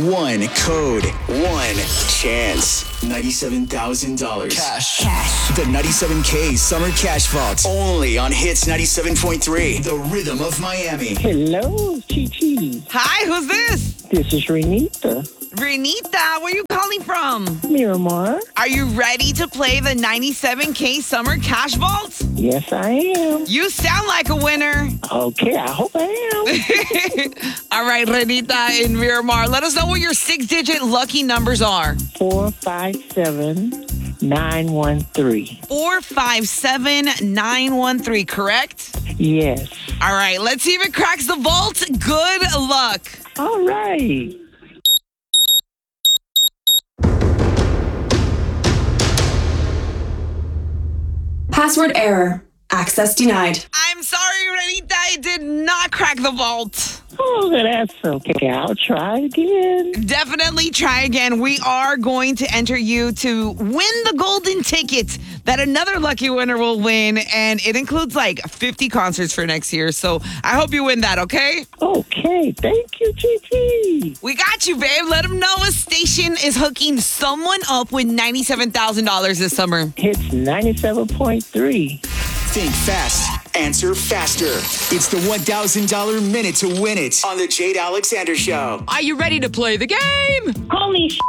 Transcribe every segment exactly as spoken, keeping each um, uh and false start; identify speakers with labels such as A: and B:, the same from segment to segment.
A: one code, one chance. ninety-seven thousand dollars.
B: Cash. Cash.
A: The ninety-seven K Summer Cash Vault. Only on Hits ninety-seven point three. The Rhythm of Miami.
C: Hello, Chi-Chi.
D: Hi, who's this?
C: This is Renita.
D: Renita, where are you calling from?
C: Miramar.
D: Are you ready to play the ninety-seven K Summer Cash Vault?
C: Yes, I am.
D: You sound like a winner.
C: Okay, I hope I am.
D: All right, Renita in Miramar, let us know what your six-digit lucky numbers are.
C: Four five seven nine one three.
D: Four five seven nine one three, correct?
C: Yes.
D: All right, let's see if it cracks the vault. Good luck.
C: All right.
E: Password error. Access denied.
D: I'm sorry, Renita, I did not crack the vault.
C: Oh, that's okay. I'll try again.
D: Definitely try again. We are going to enter you to win the golden ticket that another lucky winner will win, and it includes like fifty concerts for next year. So I hope you win that, okay?
C: Okay, thank you, Chi-Chi.
D: We got you, babe. Let them know a station is hooking someone up with ninety-seven thousand dollars this summer.
C: Hits ninety-seven point three.
A: Think fast, answer faster. It's the one thousand dollars minute to win it on the Jade Alexander Show.
F: Are you ready to play the game?
C: Holy shit,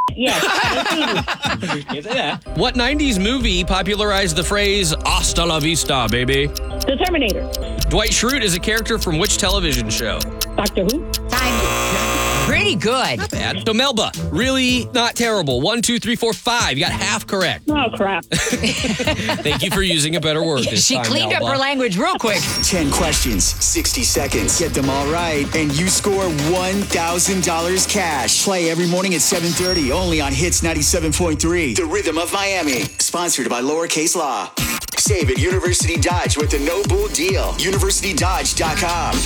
C: yes.
F: Yeah. What nineties movie popularized the phrase hasta la vista, baby?
C: The Terminator.
F: Dwight Schrute is a character from which television show?
C: Doctor Who.
B: Pretty good.
F: Not bad. So Melba, really not terrible. One, two, three, four, five. You got half correct.
C: Oh, crap.
F: Thank you for using a better word this
B: She
F: time,
B: cleaned
F: Melba.
B: up her language real quick.
A: ten questions, sixty seconds. Get them all right, and you score one thousand dollars cash. Play every morning at seven thirty, only on Hits ninety-seven point three. The Rhythm of Miami. Sponsored by Lowercase Law. Save at University Dodge with the No Bull deal. university dodge dot com.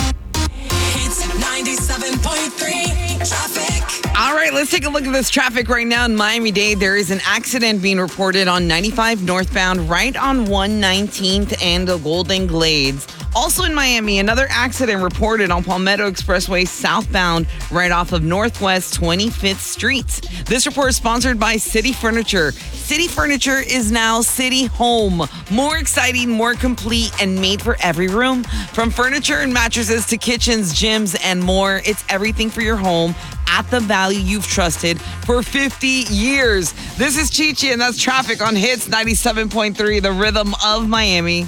G: Hits ninety-seven point three traffic.
D: All right, let's take a look at this traffic right now in Miami-Dade. There is an accident being reported on ninety-five northbound right on one nineteenth and the Golden Glades. Also in Miami, another accident reported on Palmetto Expressway southbound right off of Northwest twenty-fifth Street. This report is sponsored by City Furniture. City Furniture is now City Home. More exciting, more complete, and made for every room. From furniture and mattresses to kitchens, gyms, and more, it's everything for your home at the value you've trusted for fifty years. This is Chi-Chi, and that's traffic on Hits ninety-seven point three, the Rhythm of Miami.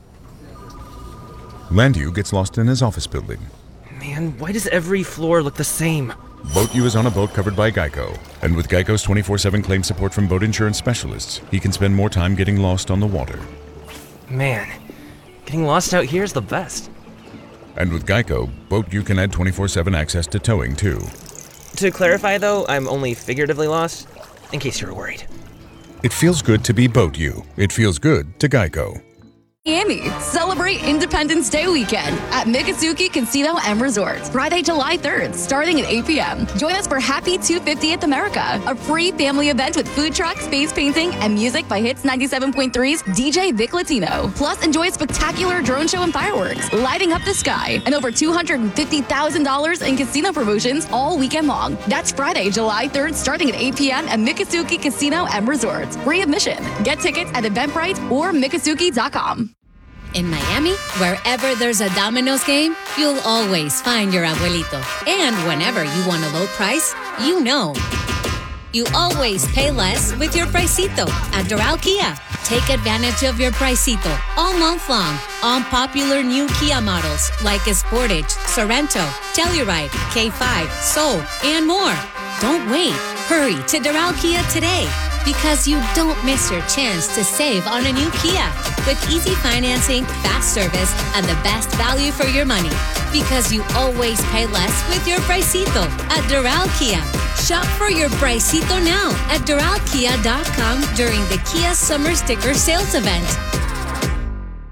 H: Landu gets lost in his office building.
I: Man, why does every floor look the same?
H: BoatU is on a boat covered by Geico. And with Geico's twenty-four seven claim support from boat insurance specialists, he can spend more time getting lost on the water.
I: Man, getting lost out here is the best.
H: And with Geico, BoatU can add twenty-four seven access to towing, too.
I: To clarify, though, I'm only figuratively lost, in case you were worried.
H: It feels good to be BoatU. It feels good to Geico.
J: Miami. Celebrate Independence Day weekend at Miccosukee Casino and Resort. Friday, July third, starting at eight p.m. Join us for Happy two hundred fiftieth America, a free family event with food trucks, face painting, and music by Hits ninety-seven point three's D J Vic Latino. Plus, enjoy a spectacular drone show and fireworks, lighting up the sky, and over two hundred fifty thousand dollars in casino promotions all weekend long. That's Friday, July third, starting at eight p.m. at Miccosukee Casino and Resort. Free admission. Get tickets at Eventbrite or Miccosukee dot com.
K: In Miami, wherever there's a Domino's game, you'll always find your abuelito. And whenever you want a low price, you know. You always pay less with your Pricito at Doral Kia. Take advantage of your Pricito all month long on popular new Kia models like Sportage, Sorento, Telluride, K five, Soul, and more. Don't wait. Hurry to Doral Kia today, because you don't miss your chance to save on a new Kia with easy financing, fast service, and the best value for your money. Because you always pay less with your Pricito at Doral Kia. Shop for your Pricito now at Doral Kia dot com during the Kia Summer Sticker Sales Event. Also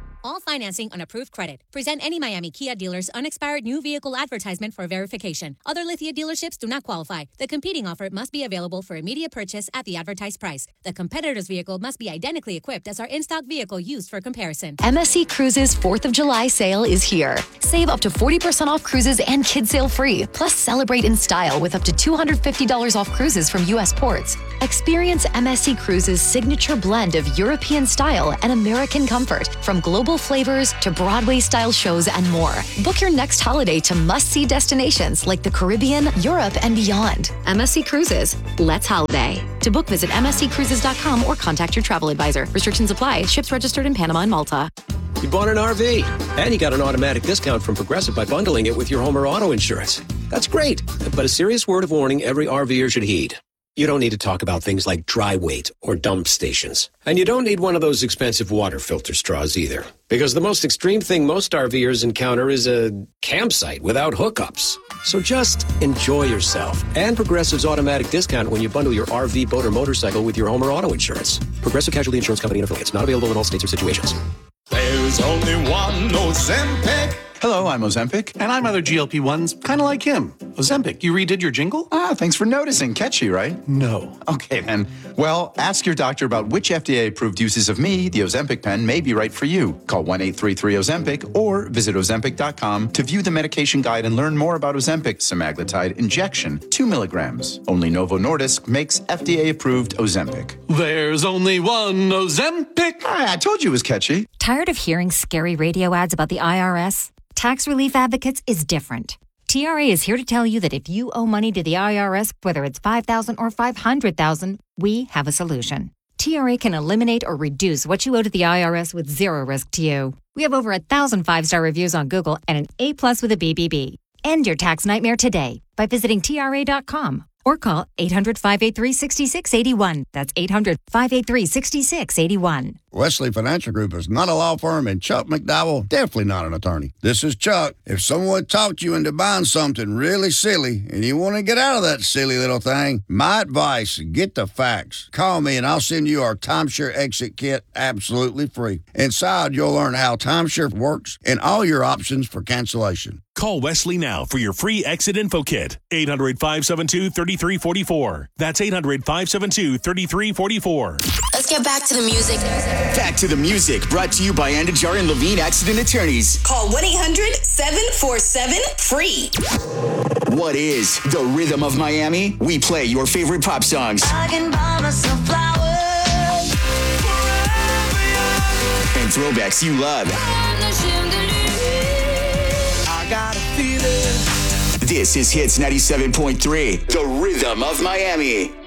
K: financing on approved credit. Present any Miami Kia dealer's unexpired new vehicle advertisement for verification. Other Lithia dealerships do not qualify. The competing offer must be available for immediate purchase at the advertised price. The competitor's vehicle must be identically equipped as our in-stock vehicle used for comparison.
L: M S C Cruises fourth of July sale is here. Save up to forty percent off cruises and kids sail free. Plus, celebrate in style with up to two hundred fifty dollars off cruises from U S ports. Experience M S C Cruises' signature blend of European style and American comfort, from global flavors to Broadway-style shows and more. Book your next holiday to must-see destinations like the Caribbean, Europe, and beyond. M S C Cruises. Let's holiday. To book, visit m s c cruises dot com or contact your travel advisor. Restrictions apply. Ships registered in Panama and Malta.
M: You bought an R V, and you got an automatic discount from Progressive by bundling it with your home or auto insurance. That's great, but a serious word of warning every RVer should heed. You don't need to talk about things like dry weight or dump stations. And you don't need one of those expensive water filter straws either. Because the most extreme thing most RVers encounter is a campsite without hookups. So just enjoy yourself. And Progressive's automatic discount when you bundle your R V, boat, or motorcycle with your home or auto insurance. Progressive Casualty Insurance Company and affiliates. Not available in all states or situations.
N: There's only one Ozempic.
O: Hello, I'm Ozempic. And I'm other G L P ones, kind of like him. Ozempic, you redid your jingle?
P: Ah, thanks for noticing. Catchy, right?
O: No.
P: Okay, then. Well, ask your doctor about which F D A-approved uses of me, the Ozempic pen, may be right for you. Call one eight three three Ozempic or visit ozempic dot com to view the medication guide and learn more about Ozempic semaglutide injection, two milligrams. Only Novo Nordisk makes F D A-approved Ozempic.
O: There's only one Ozempic.
P: Ah, I told you it was catchy.
Q: Tired of hearing scary radio ads about the I R S? Tax Relief Advocates is different. T R A is here to tell you that if you owe money to the I R S, whether it's five thousand dollars or five hundred thousand dollars, we have a solution. T R A can eliminate or reduce what you owe to the I R S with zero risk to you. We have over a thousand five-star reviews on Google and an A plus with a B B B. End your tax nightmare today by visiting T R A dot com or call eight hundred, five eight three, six six eight one. That's eight hundred, five eight three, six six eight one.
R: Wesley Financial Group is not a law firm, and Chuck McDowell definitely not an attorney. This is Chuck. If someone talked you into buying something really silly and you want to get out of that silly little thing, my advice, get the facts. Call me and I'll send you our timeshare exit kit absolutely free. Inside, you'll learn how timeshare works and all your options for cancellation.
S: Call Wesley now for your free exit info kit. eight hundred, five seven two, three three four four. That's eight hundred, five seven two, three three four four.
G: Let's get back to the music.
A: Back to the music, brought to you by Andajar and Levine Accident Attorneys.
G: Call one eight hundred, seven four seven, free.
A: What is the rhythm of Miami? We play your favorite pop songs.
G: I can buy myself flowers.
A: And throwbacks you love.
N: I got a feeling.
A: This is Hits ninety-seven point three, the rhythm of Miami.